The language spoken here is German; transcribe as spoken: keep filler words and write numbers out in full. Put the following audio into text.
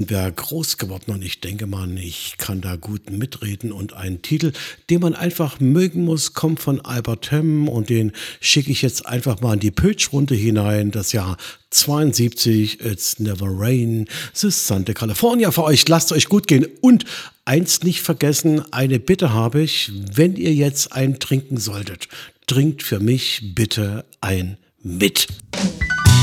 dem Werk groß geworden und ich denke mal, ich kann da gut mitreden. Und ein Titel, den man einfach mögen muss, kommt von Albert Hamm und den schicke ich jetzt einfach mal in die Pötsch-Runde hinein. Das Jahr zweiundsiebzig, It's Never Rain, the Santa California für euch. Lasst euch gut gehen und eins nicht vergessen, eine Bitte habe ich, wenn ihr jetzt einen trinken solltet, trinkt für mich bitte ein mit.